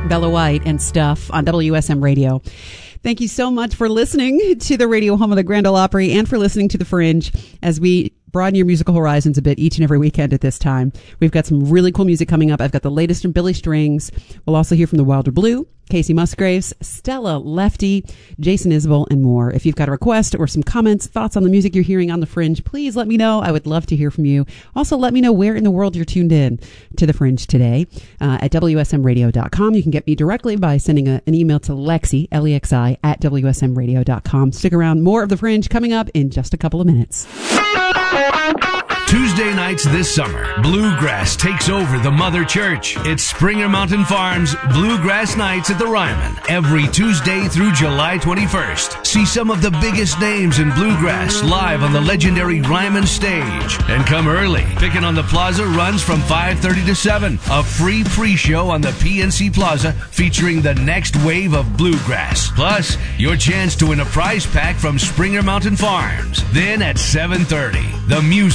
Bella White and Stuff on WSM Radio. Thank you so much for listening to the radio home of the Grand Ole Opry and for listening to The Fringe as we broaden your musical horizons a bit each and every weekend at this time. We've got some really cool music coming up. I've got the latest from Billy Strings. We'll also hear from the Wilder Blue, Casey Musgraves, Stella Lefty, Jason Isbell, and more. If you've got a request or some comments, thoughts on the music you're hearing on The Fringe, please let me know. I would love to hear from you. Also, let me know where in the world you're tuned in to The Fringe today at WSMradio.com. You can get me directly by sending an email to Lexi, Lexi, at WSMradio.com. Stick around. More of The Fringe coming up in just a couple of minutes. Tuesday nights this summer, Bluegrass takes over the Mother Church. It's Springer Mountain Farms Bluegrass Nights at the Ryman every Tuesday through July 21st. See some of the biggest names in bluegrass live on the legendary Ryman stage. And come early. Pickin' on the Plaza runs from 5:30 to 7. A free pre-show on the PNC Plaza featuring the next wave of bluegrass. Plus, your chance to win a prize pack from Springer Mountain Farms. Then at 7:30, the music